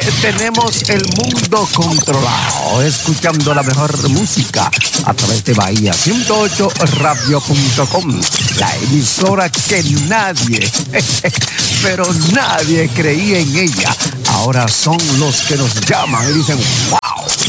tenemos el mundo controlado, escuchando la mejor música a través de Bahía 108radio.com, la emisora que nadie, pero nadie creía en ella. Ahora son los que nos llaman y dicen, wow,